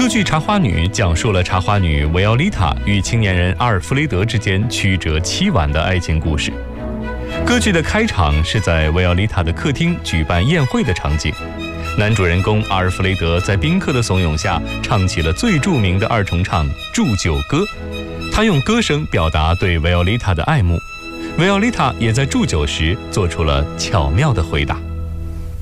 歌剧《茶花女》讲述了茶花女维奥丽塔与青年人阿尔弗雷德之间曲折凄婉的爱情故事。歌剧的开场是在维奥丽塔的客厅举办宴会的场景，男主人公阿尔弗雷德在宾客的怂恿下唱起了最著名的二重唱《祝酒歌》，他用歌声表达对维奥丽塔的爱慕，维奥丽塔也在祝酒时做出了巧妙的回答。